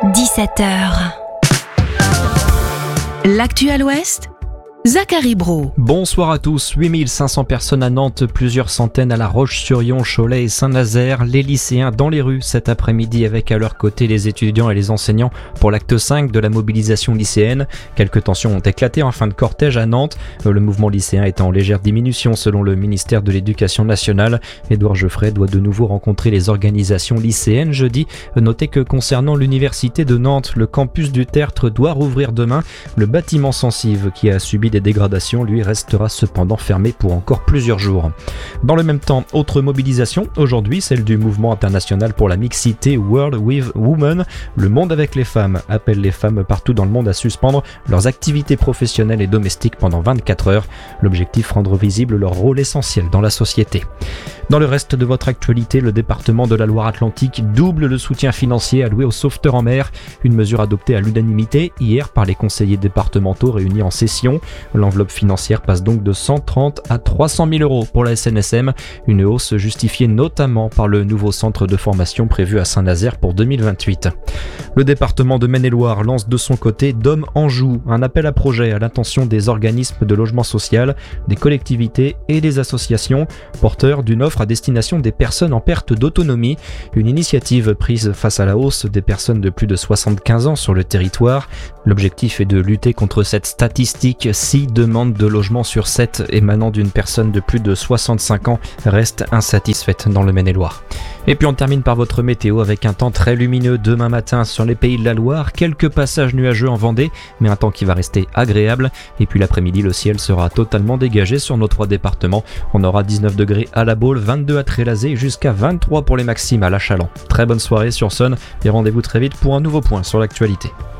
17h. L'actu à l'Ouest, Zachary Brault. Bonsoir à tous. 8500 personnes à Nantes, plusieurs centaines à La Roche-sur-Yon, Cholet et Saint-Nazaire. Les lycéens dans les rues cet après-midi avec à leur côté les étudiants et les enseignants pour l'acte 5 de la mobilisation lycéenne. Quelques tensions ont éclaté en fin de cortège à Nantes. Le mouvement lycéen est en légère diminution selon le ministère de l'Éducation nationale. Édouard Geoffrey doit de nouveau rencontrer les organisations lycéennes jeudi. Notez que concernant l'université de Nantes, le campus du Tertre doit rouvrir demain. Le bâtiment Sensive qui a subi des dégradations, lui, restera cependant fermé pour encore plusieurs jours. Dans le même temps, autre mobilisation, aujourd'hui celle du mouvement international pour la mixité World with Women. Le monde avec les femmes appelle les femmes partout dans le monde à suspendre leurs activités professionnelles et domestiques pendant 24 heures. L'objectif, rendre visible leur rôle essentiel dans la société. Dans le reste de votre actualité, le département de la Loire-Atlantique double le soutien financier alloué aux sauveteurs en mer. Une mesure adoptée à l'unanimité hier par les conseillers départementaux réunis en session. L'enveloppe financière passe donc de 130 à 300 000 euros pour la SNSM. Une hausse justifiée notamment par le nouveau centre de formation prévu à Saint-Nazaire pour 2028. Le département de Maine-et-Loire lance de son côté Dôme Anjou, un appel à projet à l'intention des organismes de logement social, des collectivités et des associations porteurs d'une offre à destination des personnes en perte d'autonomie. Une initiative prise face à la hausse des personnes de plus de 75 ans sur le territoire. L'objectif est de lutter contre cette statistique. 6 demandes de logement sur 7 émanant d'une personne de plus de 65 ans restent insatisfaites dans le Maine-et-Loire. Et puis on termine par votre météo avec un temps très lumineux demain matin sur les pays de la Loire, quelques passages nuageux en Vendée, mais un temps qui va rester agréable. Et puis l'après-midi, le ciel sera totalement dégagé sur nos 3 départements. On aura 19 degrés à La Baule, 22 à Trélazé et jusqu'à 23 pour les maximales à Châlons. Très bonne soirée sur Sun et rendez-vous très vite pour un nouveau point sur l'actualité.